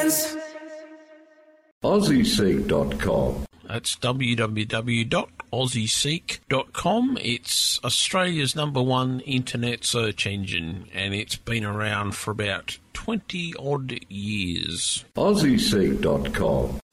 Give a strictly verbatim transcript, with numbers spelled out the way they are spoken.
is Aussie Seek dot com. That's w w w dot aussie seek dot com. It's Australia's number one internet search engine, and it's been around for about twenty odd years. Aussie Seek dot com.